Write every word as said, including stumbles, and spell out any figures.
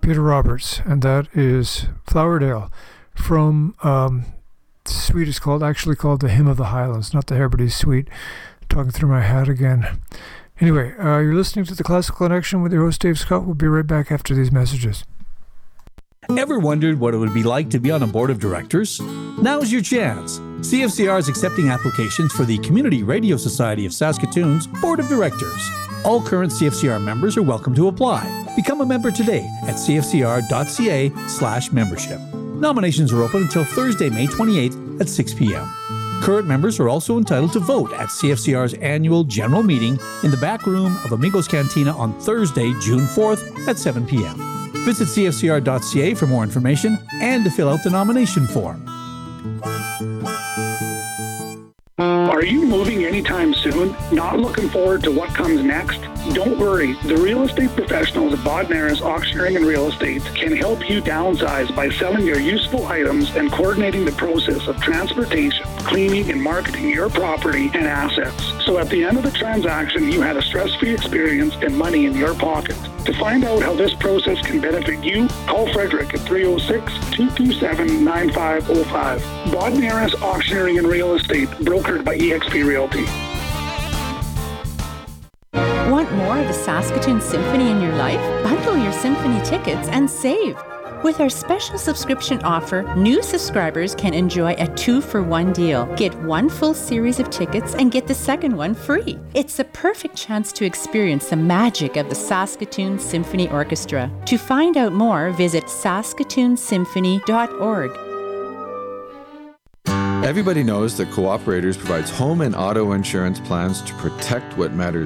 Peter Roberts, and that is Flowerdale from um, suite is called, actually called The Hymn of the Highlands, not the Hebrides Suite. Talking through my hat again. Anyway, uh, you're listening to The Classical Connection with your host, Dave Scott. We'll be right back after these messages. Ever wondered what it would be like to be on a board of directors? Now's your chance. C F C R is accepting applications for the Community Radio Society of Saskatoon's Board of Directors. All current C F C R members are welcome to apply. Become a member today at cfcr.ca slash membership. Nominations are open until Thursday, May twenty-eighth at six p.m. Current members are also entitled to vote at C F C R's annual general meeting in the back room of Amigos Cantina on Thursday, June fourth at seven p.m. Visit c f c r dot c a for more information and to fill out the nomination form. Are you moving anytime soon? Not looking forward to what comes next? Don't worry. The real estate professionals at Bodnaris Auctioneering and Real Estate can help you downsize by selling your useful items and coordinating the process of transportation, cleaning, and marketing your property and assets. So at the end of the transaction, you had a stress-free experience and money in your pocket. To find out how this process can benefit you, call Frederick at three oh six, two two seven, nine five oh five. Bodnaris Auctioneering and Real Estate, brokered by E X P Realty. Want more of the Saskatoon Symphony in your life? Bundle your symphony tickets and save. With our special subscription offer, new subscribers can enjoy a two-for-one deal. Get one full series of tickets and get the second one free. It's the perfect chance to experience the magic of the Saskatoon Symphony Orchestra. To find out more, visit saskatoon symphony dot org. Everybody knows that Cooperators provides home and auto insurance plans to protect what matters